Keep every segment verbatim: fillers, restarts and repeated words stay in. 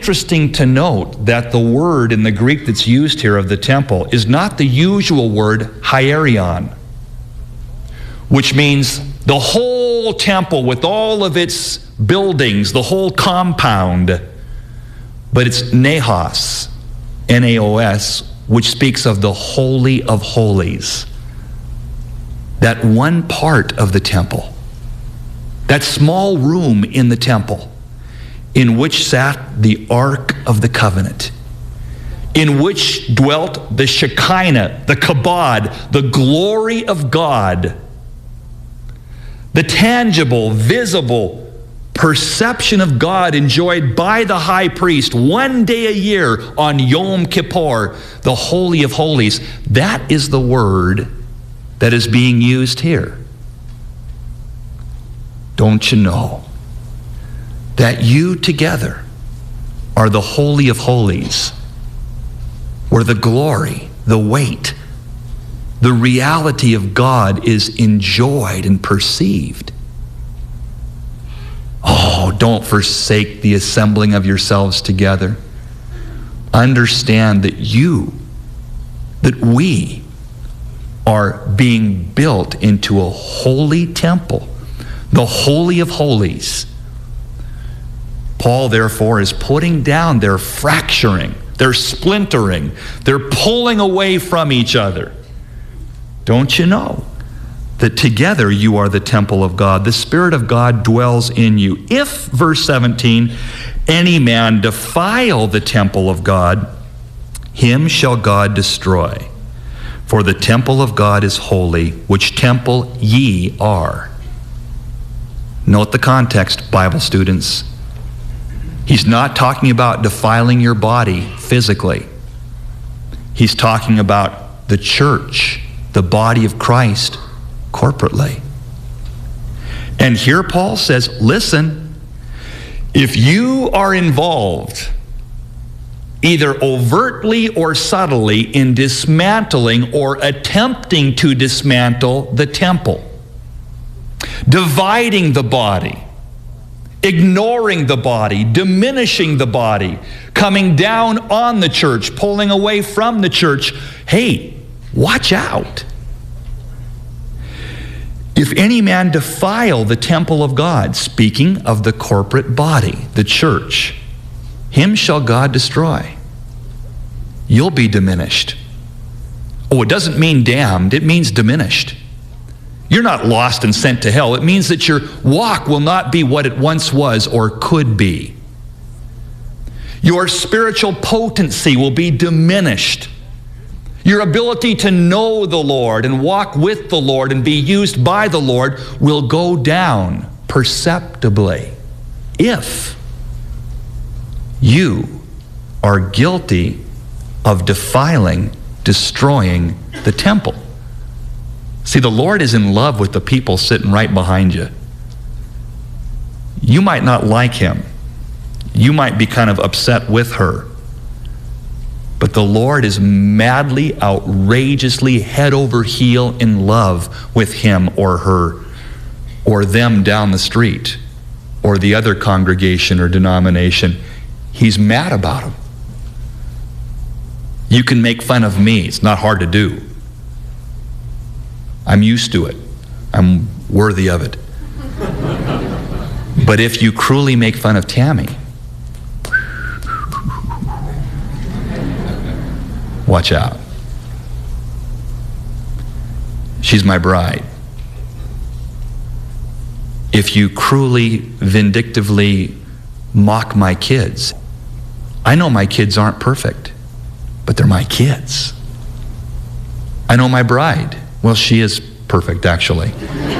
interesting to note that the word in the Greek that's used here of the temple is not the usual word hierion, which means the whole temple with all of its buildings, the whole compound, but it's naos, N A O S, which speaks of the Holy of Holies. That one part of the temple, that small room in the temple, in which sat the Ark of the Covenant, in which dwelt the Shekinah, the Kabod, the glory of God, the tangible, visible perception of God enjoyed by the high priest one day a year on Yom Kippur, the Holy of Holies. That is the word that is being used here. Don't you know that you together are the Holy of Holies, where the glory, the weight, the reality of God is enjoyed and perceived? Oh, don't forsake the assembling of yourselves together. Understand that you, that we are being built into a holy temple, the Holy of Holies. Paul, therefore, is putting down their fracturing, their splintering, they're pulling away from each other. Don't you know that together you are the temple of God? The Spirit of God dwells in you. If, verse seventeen, any man defile the temple of God, him shall God destroy. For the temple of God is holy, which temple ye are. Note the context, Bible students. He's not talking about defiling your body physically. He's talking about the church, the body of Christ, corporately. And here Paul says, listen, if you are involved either overtly or subtly in dismantling or attempting to dismantle the temple, dividing the body, ignoring the body, diminishing the body, coming down on the church, pulling away from the church, hey, watch out. If any man defile the temple of God, speaking of the corporate body, the church, him shall God destroy. You'll be diminished. Oh, it doesn't mean damned, it means diminished. You're not lost and sent to hell. It means that your walk will not be what it once was or could be. Your spiritual potency will be diminished. Your ability to know the Lord and walk with the Lord and be used by the Lord will go down perceptibly if you are guilty of defiling, destroying the temple. See, the Lord is in love with the people sitting right behind you. You might not like him. You might be kind of upset with her. But the Lord is madly, outrageously, head over heel in love with him or her, or them down the street, or the other congregation or denomination. He's mad about them. You can make fun of me. It's not hard to do. I'm used to it. I'm worthy of it. But if you cruelly make fun of Tammy, watch out. She's my bride. If you cruelly, vindictively mock my kids, I know my kids aren't perfect, but they're my kids. I know my bride. Well, she is perfect, actually.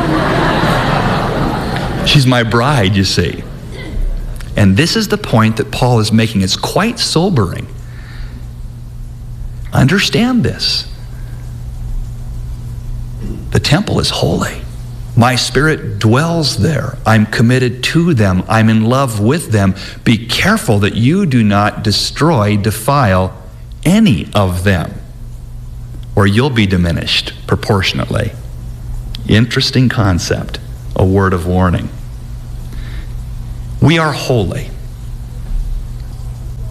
She's my bride, you see. And this is the point that Paul is making. It's quite sobering. Understand this. The temple is holy. My Spirit dwells there. I'm committed to them. I'm in love with them. Be careful that you do not destroy, defile any of them, or you'll be diminished proportionately. Interesting concept, a word of warning. We are holy.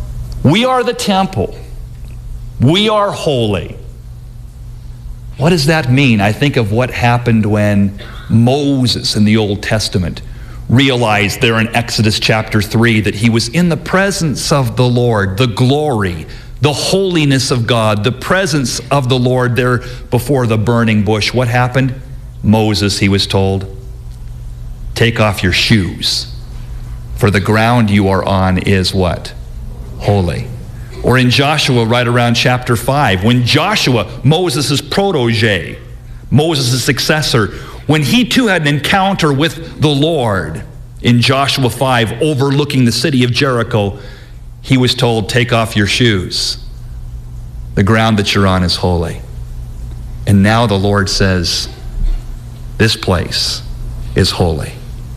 We are the temple. We are holy. What does that mean? I think of what happened when Moses in the Old Testament realized there in Exodus chapter three that he was in the presence of the Lord, the glory, the holiness of God, the presence of the Lord there before the burning bush. What happened? Moses, he was told, take off your shoes, for the ground you are on is what? Holy. Or in Joshua, right around chapter five, when Joshua, Moses' protege, Moses' successor, when he too had an encounter with the Lord in Joshua five, overlooking the city of Jericho, he was told, take off your shoes. The ground that you're on is holy. And now the Lord says, this place is holy.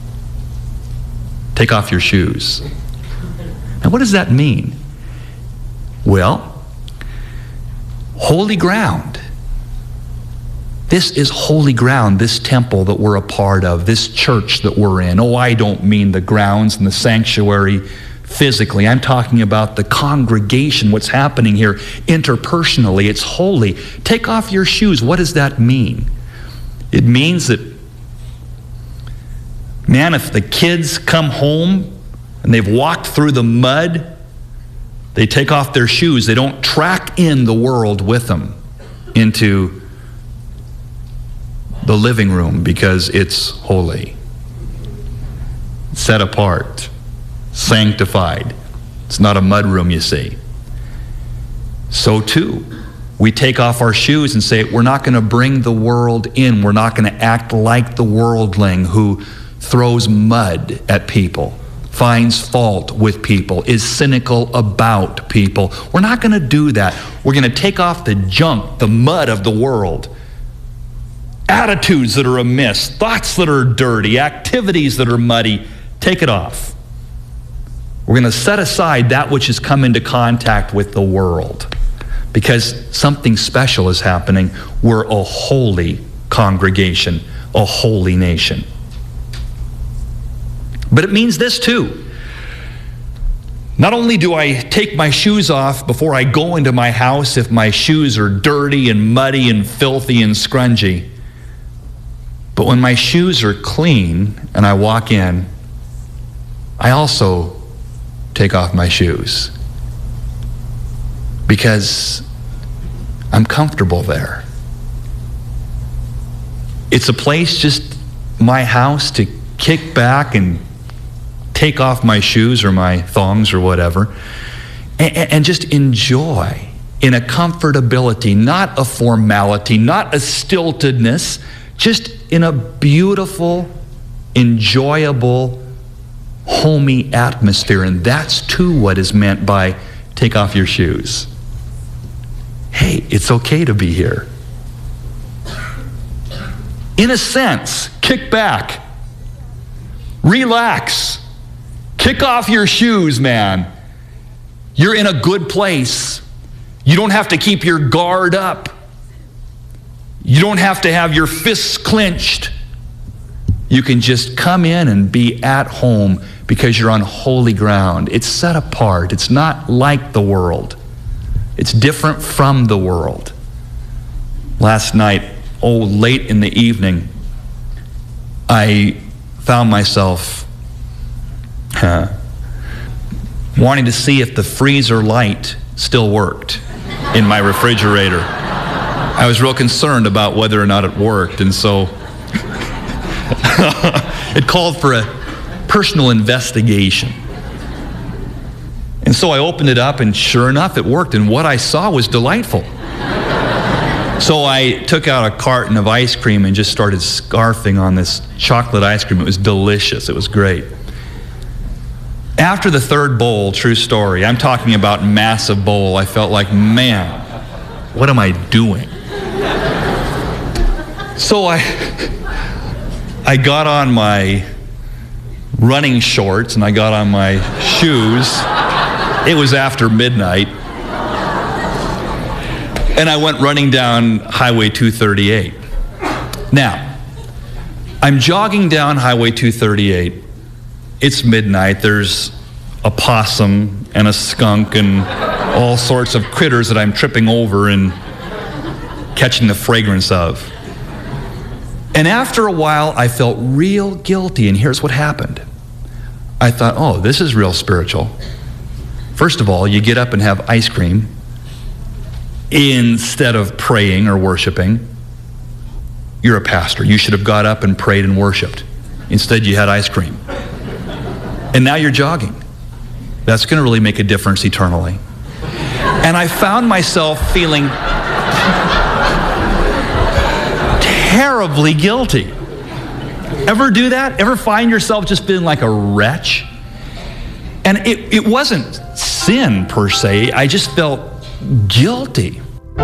Take off your shoes. Now, what does that mean? Well, holy ground. This is holy ground, this temple that we're a part of, this church that we're in. Oh, I don't mean the grounds and the sanctuary physically. I'm talking about the congregation, what's happening here interpersonally. It's holy. Take off your shoes. What does that mean? It means that, man, if the kids come home and they've walked through the mud, they take off their shoes. They don't track in the world with them into the living room because it's holy, set apart, sanctified. It's not a mud room, you see. So too, we take off our shoes and say, we're not going to bring the world in. We're not going to act like the worldling who throws mud at people, finds fault with people, is cynical about people. We're not going to do that. We're going to take off the junk, the mud of the world. Attitudes that are amiss, thoughts that are dirty, activities that are muddy, take it off. We're going to set aside that which has come into contact with the world because something special is happening. We're a holy congregation, a holy nation. But it means this too. Not only do I take my shoes off before I go into my house if my shoes are dirty and muddy and filthy and scrungy, but when my shoes are clean and I walk in, I also take off my shoes because I'm comfortable there. It's a place, just my house, to kick back and take off my shoes or my thongs or whatever and, and just enjoy in a comfortability, not a formality, not a stiltedness, just in a beautiful, enjoyable, homey atmosphere. And that's too what is meant by take off your shoes. Hey, it's okay to be here. In a sense, kick back, relax, kick off your shoes, man. You're in a good place. You don't have to keep your guard up. You don't have to have your fists clenched. You can just come in and be at home because you're on holy ground. It's set apart. It's not like the world. It's different from the world. Last night, oh, late in the evening, I found myself uh, wanting to see if the freezer light still worked in my refrigerator. I was real concerned about whether or not it worked, and so it called for a personal investigation. And so I opened it up, and sure enough, it worked, and what I saw was delightful. So I took out a carton of ice cream and just started scarfing on this chocolate ice cream. It was delicious. It was great. After the third bowl, true story, I'm talking about massive bowl, I felt like, man, what am I doing? So I, I got on my running shorts and I got on my shoes. It was after midnight. And I went running down Highway two thirty-eight. Now, I'm jogging down Highway two thirty-eight. It's midnight. There's a possum and a skunk and all sorts of critters that I'm tripping over and catching the fragrance of. And after a while, I felt real guilty, and here's what happened. I thought, oh, this is real spiritual. First of all, you get up and have ice cream instead of praying or worshiping. You're a pastor. You should have got up and prayed and worshiped. Instead, you had ice cream. And now you're jogging. That's going to really make a difference eternally. And I found myself feeling terribly guilty. Ever do that? Ever find yourself just feeling like a wretch? And it, it wasn't sin per se. I just felt guilty.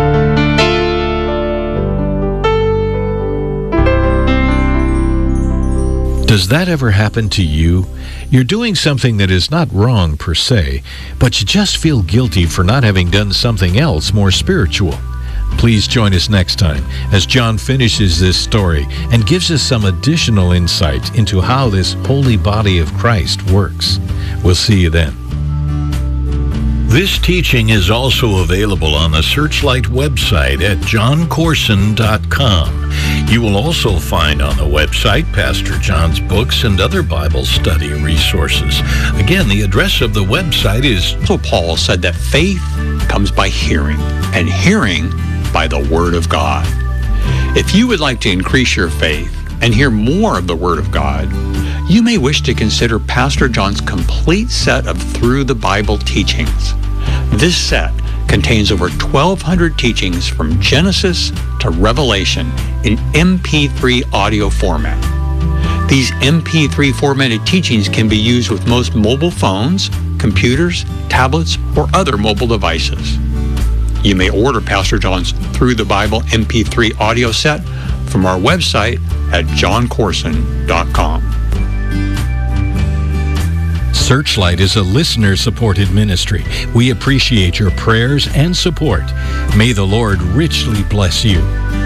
Does that ever happen to you? You're doing something that is not wrong per se, but you just feel guilty for not having done something else more spiritual. Please join us next time as John finishes this story and gives us some additional insight into how this holy body of Christ works. We'll see you then. This teaching is also available on the Searchlight website at john corson dot com. You will also find on the website Pastor John's books and other Bible study resources. Again, the address of the website is... So Paul said that faith comes by hearing, and hearing by the Word of God. If you would like to increase your faith and hear more of the Word of God, you may wish to consider Pastor John's complete set of Through the Bible teachings. This set contains over twelve hundred teachings from Genesis to Revelation in M P three audio format. These M P three formatted teachings can be used with most mobile phones, computers, tablets, or other mobile devices. You may order Pastor John's Through the Bible M P three audio set from our website at john corson dot com. Searchlight is a listener-supported ministry. We appreciate your prayers and support. May the Lord richly bless you.